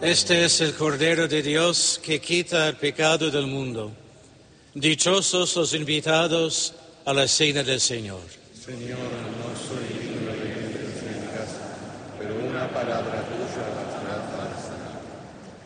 Este es el Cordero de Dios que quita el pecado del mundo. Dichosos los invitados a la cena del Señor. Señor, no soy digno de que entres en mi casa, pero una palabra tuya bastará